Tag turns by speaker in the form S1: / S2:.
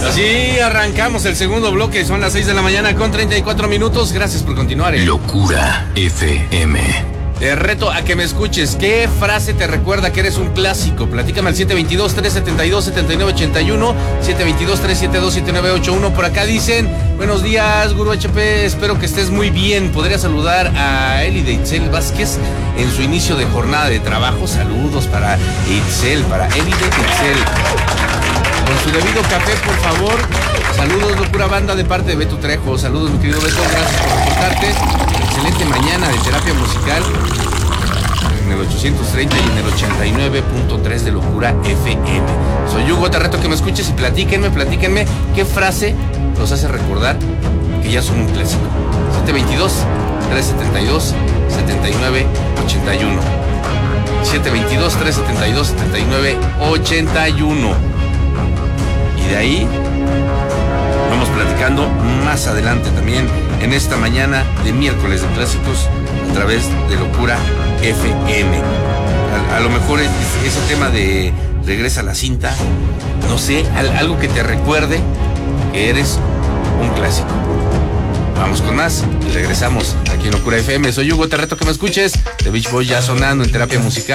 S1: Así arrancamos el segundo bloque, son las 6 de la mañana con 34 minutos. Gracias por continuar.
S2: Locura FM.
S1: Te reto a que me escuches. ¿Qué frase te recuerda que eres un clásico? Platícame al 722-372-7981, 722-372-7981. Por acá dicen, buenos días, Gurú HP, espero que estés muy bien. ¿Podría saludar a Eli de Itzel Vázquez en su inicio de jornada de trabajo? Saludos para Itzel, para Eli de Itzel. Con su debido café, por favor. Saludos, Locura Banda, de parte de Beto Trejo. Saludos, mi querido Beto, gracias por reportarte. Excelente mañana de terapia musical en el 830 y en el 89.3 de Locura FM. Soy Hugo, te reto que me escuches y platíquenme qué frase los hace recordar que ya son un clásico. 722-372-7981. 722-372-7981. Y de ahí vamos platicando más adelante también en esta mañana de miércoles de clásicos a través de Locura FM. A lo mejor ese tema de regresa a la cinta, no sé, algo que te recuerde que eres un clásico. Vamos con más y regresamos aquí en Locura FM. Soy Hugo, te reto que me escuches. The Beach Boys ya sonando en terapia musical.